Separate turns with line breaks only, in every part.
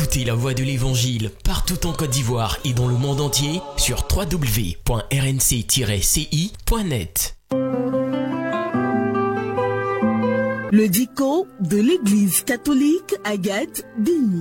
Écoutez la voix de l'Évangile partout en Côte d'Ivoire et dans le monde entier sur www.rnc-ci.net.
Le dico de l'Église catholique Agathe Dini.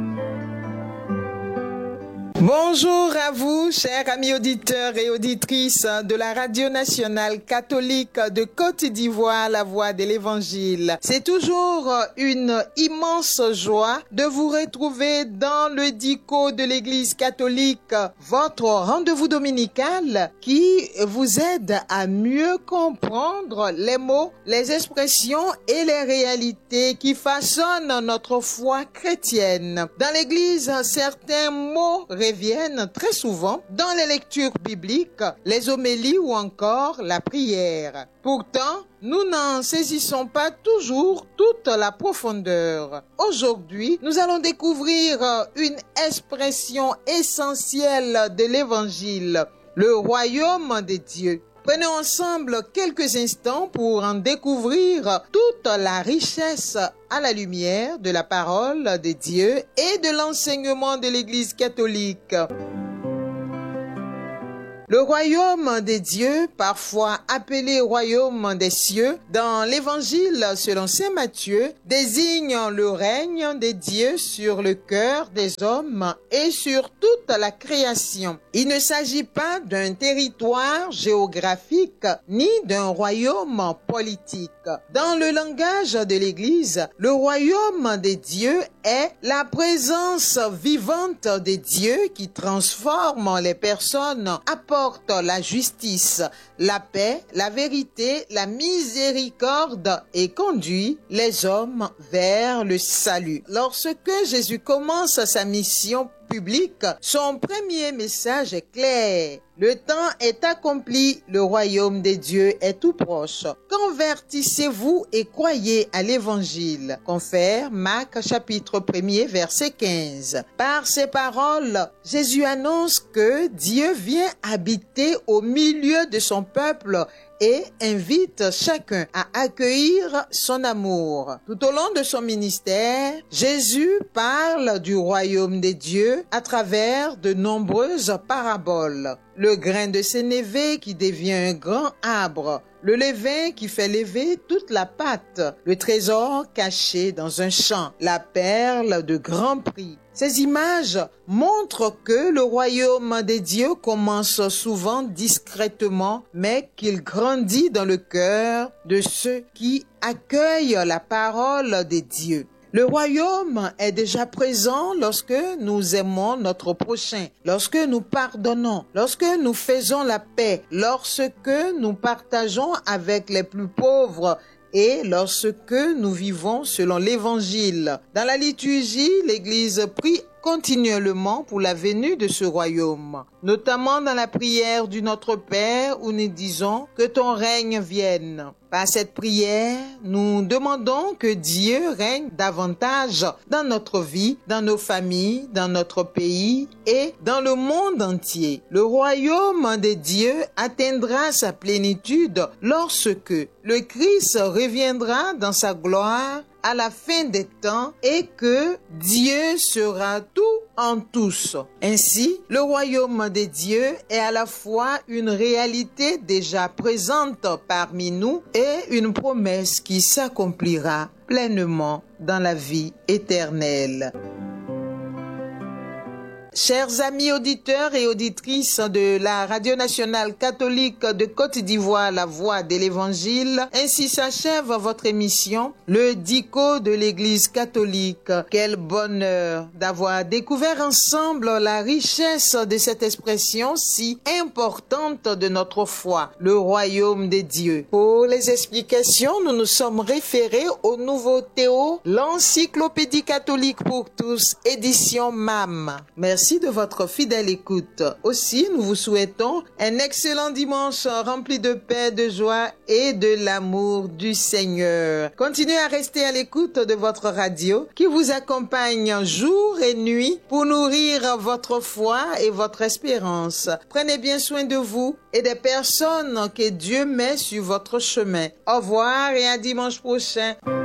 Bonjour à vous, chers amis auditeurs et auditrices de la Radio Nationale Catholique de Côte d'Ivoire, la voix de l'Évangile. C'est toujours une immense joie de vous retrouver dans le dico de l'Église catholique, votre rendez-vous dominical qui vous aide à mieux comprendre les mots, les expressions et les réalités qui façonnent notre foi chrétienne. Dans l'Église, certains mots reviennent très souvent dans les lectures bibliques, les homélies ou encore la prière. Pourtant, nous n'en saisissons pas toujours toute la profondeur. Aujourd'hui, nous allons découvrir une expression essentielle de l'Évangile, le royaume de Dieu. Prenons ensemble quelques instants pour en découvrir toute la richesse à la lumière de la parole de Dieu et de l'enseignement de l'Église catholique. Le royaume des dieux, parfois appelé royaume des cieux, dans l'évangile selon saint Matthieu, désigne le règne des dieux sur le cœur des hommes et sur toute la création. Il ne s'agit pas d'un territoire géographique ni d'un royaume politique. Dans le langage de l'Église, le royaume des dieux est la présence vivante des dieux qui transforme les personnes, apporte la justice, la paix, la vérité, la miséricorde et conduit les hommes vers le salut. Lorsque Jésus commence sa mission publique, son premier message est clair. Le temps est accompli, le royaume des dieux est tout proche. Convertissez-vous et croyez à l'évangile. Confère Marc chapitre 1er verset 15. Par ces paroles, Jésus annonce que Dieu vient habiter au milieu de son peuple et invite chacun à accueillir son amour. Tout au long de son ministère, Jésus parle du royaume des dieux à travers de nombreuses paraboles. Le grain de sénévé qui devient un grand arbre, le levain qui fait lever toute la pâte, le trésor caché dans un champ, la perle de grand prix. Ces images montrent que le royaume des dieux commence souvent discrètement, mais qu'il grandit dans le cœur de ceux qui accueillent la parole des dieux. Le royaume est déjà présent lorsque nous aimons notre prochain, lorsque nous pardonnons, lorsque nous faisons la paix, lorsque nous partageons avec les plus pauvres et lorsque nous vivons selon l'Évangile. Dans la liturgie, l'Église prie continuellement pour la venue de ce royaume, notamment dans la prière du Notre Père où nous disons que ton règne vienne. Par cette prière, nous demandons que Dieu règne davantage dans notre vie, dans nos familles, dans notre pays et dans le monde entier. Le royaume de Dieu atteindra sa plénitude lorsque le Christ reviendra dans sa gloire à la fin des temps et que Dieu sera tout en tous. Ainsi, le royaume de Dieu est à la fois une réalité déjà présente parmi nous et une promesse qui s'accomplira pleinement dans la vie éternelle. Chers amis auditeurs et auditrices de la Radio Nationale Catholique de Côte d'Ivoire, la voix de l'Évangile, ainsi s'achève votre émission, le dico de l'Église catholique. Quel bonheur d'avoir découvert ensemble la richesse de cette expression si importante de notre foi, le royaume des dieux. Pour les explications, nous nous sommes référés au Nouveau Théo, l'encyclopédie catholique pour tous, édition MAM. Merci de votre fidèle écoute. Aussi, nous vous souhaitons un excellent dimanche rempli de paix, de joie et de l'amour du Seigneur. Continuez à rester à l'écoute de votre radio qui vous accompagne jour et nuit pour nourrir votre foi et votre espérance. Prenez bien soin de vous et des personnes que Dieu met sur votre chemin. Au revoir et à dimanche prochain.